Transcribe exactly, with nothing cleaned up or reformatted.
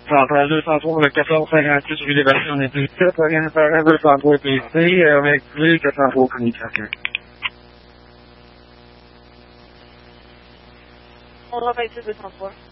Central deux cent trois, le quatorze cinquante-six rue des Bastons, on est plus sept, orientateur deux cent trois P C, avec plus quatre cent trois communication. On va vingt-six deux cent trois.